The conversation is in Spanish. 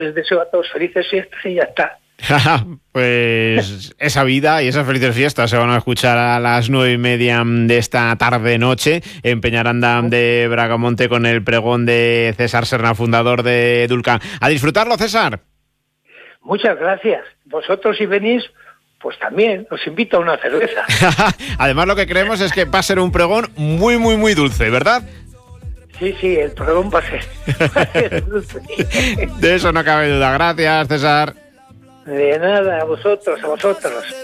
Les deseo a todos felices fiestas y ya está. Pues esa vida y esas felices fiestas se van a escuchar a las 9:30 de esta tarde-noche en Peñaranda de Bracamonte con el pregón de César Serna, fundador de Edulca. ¡A disfrutarlo, César! Muchas gracias. Vosotros si venís, pues también os invito a una cerveza. Además, lo que creemos es que va a ser un pregón muy, muy, muy dulce, ¿verdad? Sí, el pregón va a ser dulce. De eso no cabe duda. Gracias, César. De nada, a vosotros.